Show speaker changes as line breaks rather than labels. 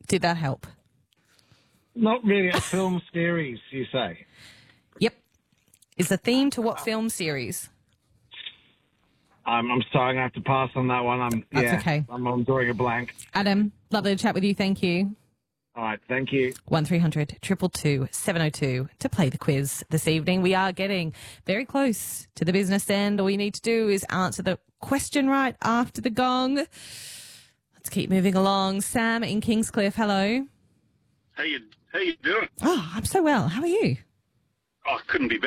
Did that help?
Not really a film series, you say?
Yep. Is the theme to what film series?
I'm sorry, I'm going to have to pass on that one.
That's okay.
I'm drawing a blank.
Adam, lovely to chat with you. Thank you.
All right, thank you.
1300 222 702 to play the quiz this evening. We are getting very close to the business end. All you need to do is answer the question right after the gong. Let's keep moving along. Sam in Kingscliff, hello.
How you doing?
Oh, I'm so well. How are you?
Oh, couldn't be better.